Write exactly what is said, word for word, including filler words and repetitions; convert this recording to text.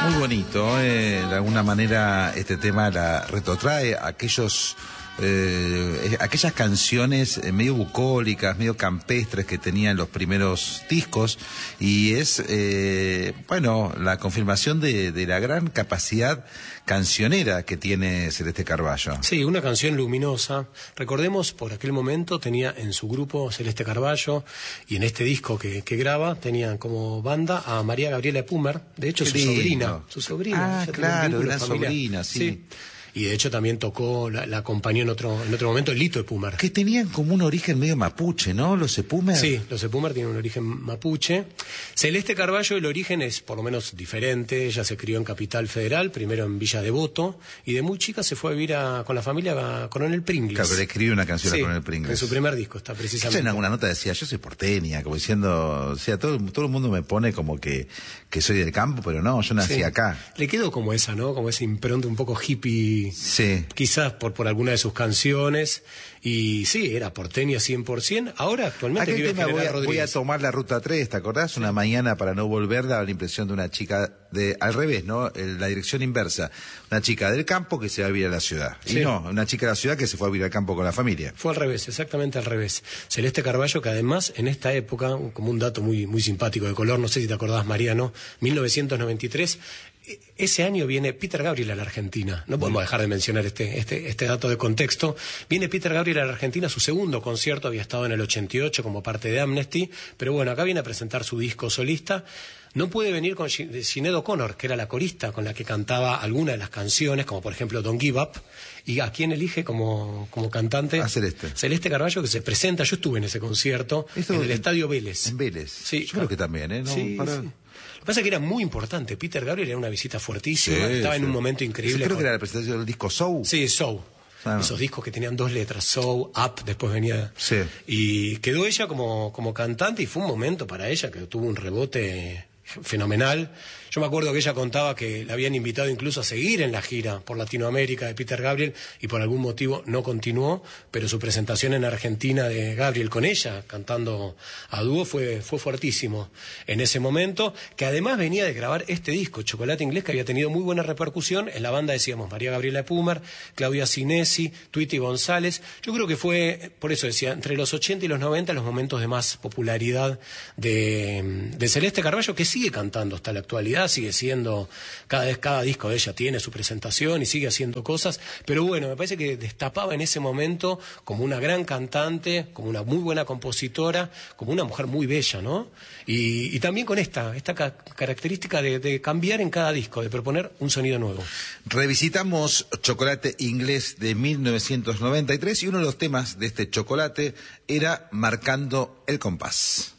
Muy bonito, eh, de alguna manera este tema la retrotrae a aquellos... Eh, aquellas canciones medio bucólicas, medio campestres que tenían los primeros discos, y es, eh, bueno, la confirmación de, de la gran capacidad cancionera que tiene Celeste Carballo. Sí, una canción luminosa. Recordemos, por aquel momento tenía en su grupo Celeste Carballo, y en este disco que, que graba tenían como banda a María Gabriela Epumer, de hecho su sobrina. Su sobrina. Ah, claro, gran sobrina, sí. sí. Y de hecho también tocó, la, la acompañó en otro en otro momento Lito Epumer. Que tenían como un origen medio mapuche, ¿no? Los Epumer. Sí, los Epumer tienen un origen mapuche. Celeste Carballo, el origen es por lo menos diferente. Ella se crió en Capital Federal, primero en Villa Devoto, y de muy chica se fue a vivir a, con la familia a Coronel Pringles. Claro, le escribió una canción sí, a Coronel Pringles. En su primer disco está precisamente. En alguna nota decía, yo soy porteña, como diciendo, o sea, todo, todo el mundo me pone como que, que soy del campo, pero no, yo nací sí. acá. Le quedó como esa, ¿no? Como esa impronta un poco hippie. Sí. Quizás por, por alguna de sus canciones. Y sí, era porteña cien por ciento. Ahora actualmente vive en General voy a, Rodríguez. voy a tomar la ruta tres, ¿te acordás? Sí. Una mañana para no volver daba la impresión de una chica de al revés, ¿no? La dirección inversa. Una chica del campo que se va a vivir a la ciudad. Sí. Y no, una chica de la ciudad que se fue a vivir al campo con la familia. Fue al revés, exactamente al revés. Celeste Carballo, que además en esta época, como un dato muy, muy simpático de color, no sé si te acordás, Mariano, mil novecientos noventa y tres, ese año viene Peter Gabriel a la Argentina. No podemos dejar de mencionar este, este, este dato de contexto. Viene Peter Gabriel a la Argentina, su segundo concierto, había estado en el ochenta y ocho como parte de Amnesty, pero bueno, acá viene a presentar su disco solista. No puede venir con Sinéad O'Connor, que era la corista con la que cantaba alguna de las canciones, como por ejemplo Don't Give Up. ¿Y a quién elige como, como cantante? A Celeste. Celeste Carballo, que se presenta, yo estuve en ese concierto, Esto en el en, Estadio Vélez. En Vélez. Sí, yo creo que también, ¿eh? No, sí, para... sí. Lo que pasa es que era muy importante. Peter Gabriel era una visita fuertísima, sí, estaba sí. en un momento increíble. Yo creo con... que era la presentación del disco Soul. Sí, Soul. Claro. Esos discos que tenían dos letras, Soul, Up, después venía... Sí. Y quedó ella como, como cantante y fue un momento para ella que tuvo un rebote fenomenal. Yo me acuerdo que ella contaba que la habían invitado incluso a seguir en la gira por Latinoamérica de Peter Gabriel y por algún motivo no continuó, pero su presentación en Argentina de Gabriel con ella cantando a dúo fue, fue fuertísimo en ese momento, que además venía de grabar este disco, Chocolate Inglés, que había tenido muy buena repercusión. En la banda decíamos María Gabriela Epumer, Claudia Sinesi, Tweety González. Yo creo que fue, por eso decía, entre los ochenta y los noventa los momentos de más popularidad de, de Celeste Carballo, que sigue cantando hasta la actualidad, sigue siendo, cada vez cada disco de ella tiene su presentación y sigue haciendo cosas, pero bueno, me parece que destapaba en ese momento como una gran cantante, como una muy buena compositora, como una mujer muy bella, ¿no? Y, y también con esta, esta ca característica de, de cambiar en cada disco, de proponer un sonido nuevo. Revisitamos Chocolate Inglés de mil novecientos noventa y tres y uno de los temas de este chocolate era Marcando el Compás.